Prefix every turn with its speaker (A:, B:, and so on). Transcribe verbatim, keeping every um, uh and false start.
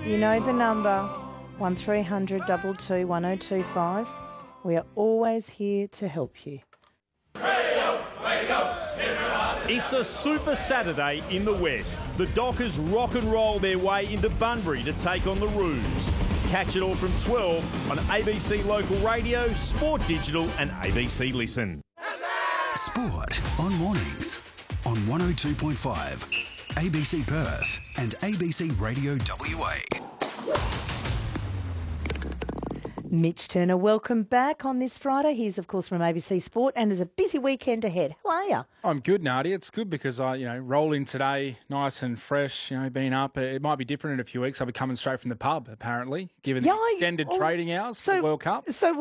A: You know the number, one three hundred two two one oh two five. We are always here to help you.
B: It's a Super Saturday in the West. The Dockers rock and roll their way into Bunbury to take on the Roos. Catch it all from twelve on A B C Local Radio, Sport Digital and A B C Listen.
C: Sport on mornings on one oh two point five, A B C Perth and A B C Radio W A.
A: Mitch Turner, welcome back on this Friday. He's, of course, from A B C Sport and there's a busy weekend ahead. How are you?
D: I'm good, Nadia. It's good because I, you know, roll in today nice and fresh, you know, been up. It might be different in a few weeks. I'll be coming straight from the pub, apparently, given
A: Yeah,
D: the extended
A: oh,
D: trading hours
A: so,
D: for the World Cup.
A: So